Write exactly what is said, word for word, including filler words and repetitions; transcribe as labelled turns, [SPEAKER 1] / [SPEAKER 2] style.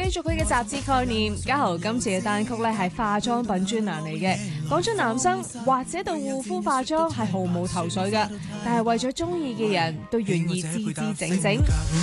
[SPEAKER 1] 續佢嘅雜誌概念，嘉豪今次嘅單曲咧係化妝品專欄嚟嘅，講出男生或者對護膚化妝係毫無頭緒噶，但係為咗中意嘅人都願意支支整整。